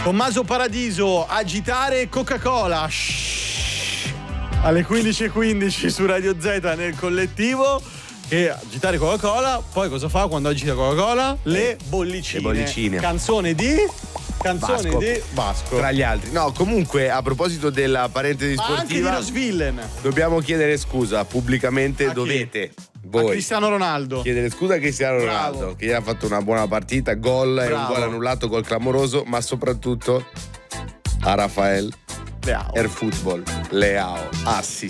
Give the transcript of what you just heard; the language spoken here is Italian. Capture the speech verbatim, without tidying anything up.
Tommaso Paradiso, agitare Coca-Cola. Shhh. Alle quindici e quindici su Radio Z nel collettivo. E agitare Coca-Cola. Poi cosa fa quando agita Coca-Cola? Le bollicine. Le bollicine. Canzone di... Canzone Vasco. di Vasco. Tra gli altri. No, comunque, a proposito della parentesi Ma anche di sportiva, Rosvillen. dobbiamo chiedere scusa pubblicamente. A chi? Dovete A voi Cristiano Ronaldo. chiedere scusa a Cristiano Bravo. Ronaldo, che gli ha fatto una buona partita, gol e un Bravo. gol annullato, gol clamoroso, ma soprattutto a Rafael Leao. Air Football Leao Assist.